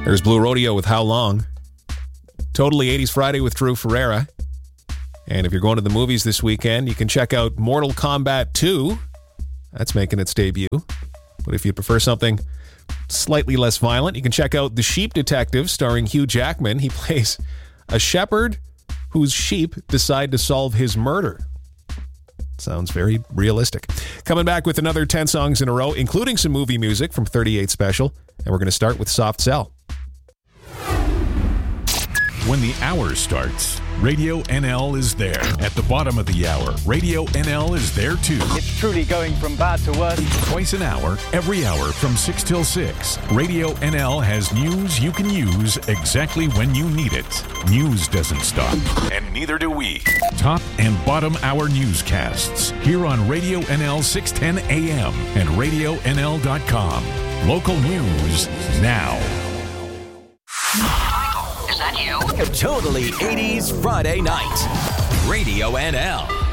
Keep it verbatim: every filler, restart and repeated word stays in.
There's Blue Rodeo with How Long. Totally eighties Friday with Drew Ferreira. And if you're going to the movies this weekend, you can check out Mortal Kombat two. That's making its debut. But if you prefer something slightly less violent, you can check out The Sheep Detective starring Hugh Jackman. He plays a shepherd whose sheep decide to solve his murder. Sounds very realistic. Coming back with another ten songs in a row, including some movie music from thirty-eight Special. And we're going to start with Soft Cell. When the hour starts, Radio N L is there. At the bottom of the hour, Radio N L is there too. It's truly going from bad to worse. Twice an hour, every hour from six till six. Radio N L has news you can use exactly when you need it. News doesn't stop, and neither do we. Top and bottom hour newscasts here on Radio N L six ten A M and radio N L dot com. Local news now. Is that you? Totally eighties Friday night. Radio N L.